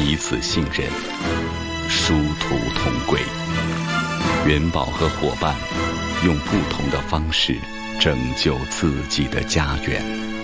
彼此信任，殊途同归。元宝和伙伴用不同的方式拯救自己的家园。